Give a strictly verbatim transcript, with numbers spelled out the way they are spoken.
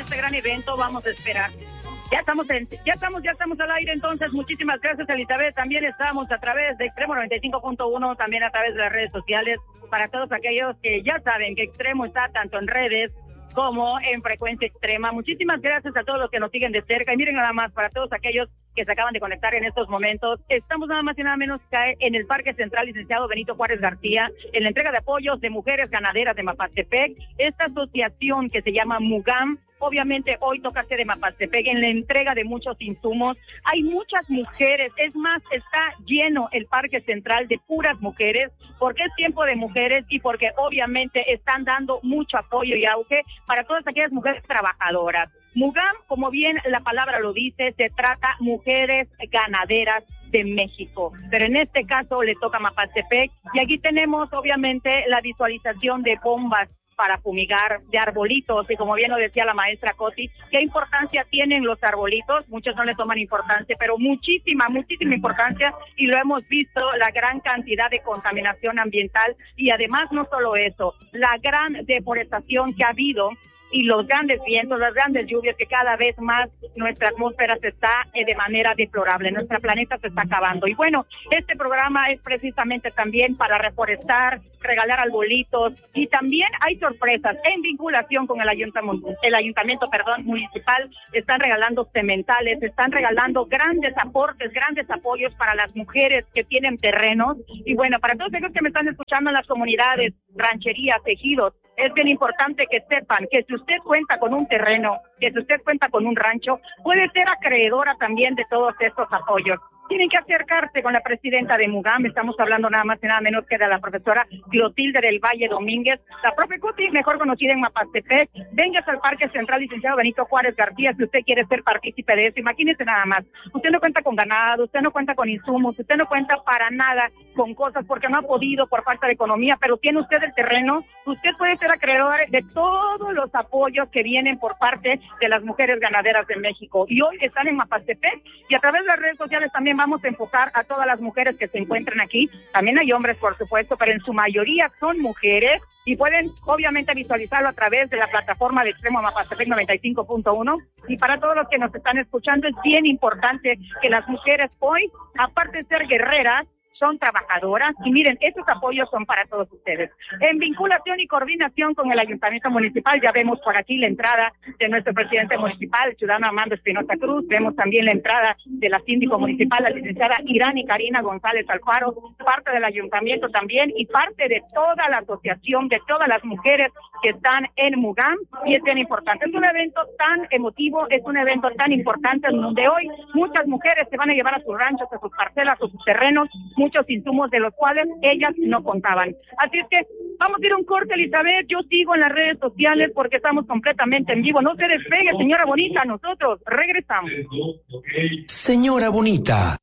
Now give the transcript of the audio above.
este gran evento, vamos a esperar. Ya estamos, en, ya estamos, ya estamos al aire, entonces muchísimas gracias, Elizabeth. También estamos a través de Extremo noventa y cinco punto uno, también a través de las redes sociales, para todos aquellos que ya saben que Extremo está tanto en redes como en frecuencia extrema. Muchísimas gracias a todos los que nos siguen de cerca, y miren nada más, para todos aquellos que se acaban de conectar en estos momentos, estamos nada más y nada menos que en el Parque Central Licenciado Benito Juárez García, en la entrega de apoyos de mujeres ganaderas de Mapastepec, esta asociación que se llama MUGAM. Obviamente hoy toca de Mapastepec en la entrega de muchos insumos. Hay muchas mujeres, es más, está lleno el Parque Central de puras mujeres, porque es tiempo de mujeres y porque obviamente están dando mucho apoyo y auge para todas aquellas mujeres trabajadoras. MUGAM, como bien la palabra lo dice, se trata mujeres ganaderas de México, pero en este caso le toca a Mapastepec, y aquí tenemos obviamente la visualización de bombas para fumigar, de arbolitos, y como bien lo decía la maestra Coti, ¿qué importancia tienen los arbolitos? Muchos no le toman importancia, pero muchísima, muchísima importancia, y lo hemos visto, la gran cantidad de contaminación ambiental, y además no solo eso, la gran deforestación que ha habido, y los grandes vientos, las grandes lluvias, que cada vez más nuestra atmósfera se está eh, de manera deplorable, nuestro planeta se está acabando. Y bueno, este programa es precisamente también para reforestar, regalar arbolitos, y también hay sorpresas en vinculación con el ayuntamiento, el ayuntamiento, perdón, municipal. Están regalando cementales, están regalando grandes aportes, grandes apoyos para las mujeres que tienen terrenos. Y bueno, para todos aquellos que me están escuchando en las comunidades, rancherías, ejidos, es bien importante que sepan que si usted cuenta con un terreno, que si usted cuenta con un rancho, puede ser acreedora también de todos estos apoyos. Tienen que acercarse con la presidenta de MUGAM, estamos hablando nada más y nada menos que de la profesora Clotilde del Valle Domínguez, la profe Coti, mejor conocida en Mapastepec. Vengas al Parque Central Licenciado Benito Juárez García si usted quiere ser partícipe de eso. Imagínese nada más, usted no cuenta con ganado, usted no cuenta con insumos, usted no cuenta para nada con cosas porque no ha podido por falta de economía, pero tiene usted el terreno, usted puede ser acreedor de todos los apoyos que vienen por parte de las mujeres ganaderas de México. Y hoy están en Mapastepec, y a través de las redes sociales también vamos a enfocar a todas las mujeres que se encuentran aquí. También hay hombres, por supuesto, pero en su mayoría son mujeres, y pueden obviamente visualizarlo a través de la plataforma de Extremo Mapastepec noventa y cinco punto uno. Y para todos los que nos están escuchando, es bien importante que las mujeres hoy, aparte de ser guerreras, son trabajadoras, y miren, estos apoyos son para todos ustedes. En vinculación y coordinación con el Ayuntamiento Municipal, ya vemos por aquí la entrada de nuestro presidente municipal, el ciudadano Armando Espinosa Cruz, vemos también la entrada de la síndico municipal, la licenciada Irani Karina González Alfaro, parte del ayuntamiento también, y parte de toda la asociación, de todas las mujeres que están en MUGAM, y es bien importante. Es un evento tan emotivo, es un evento tan importante, en donde hoy muchas mujeres se van a llevar a sus ranchos, a sus parcelas, a sus terrenos, muchos insumos de los cuales ellas no contaban. Así es que vamos a ir a un corte, Elizabeth. Yo sigo en las redes sociales porque estamos completamente en vivo. No se despegue, señora bonita, nosotros regresamos. Señora bonita,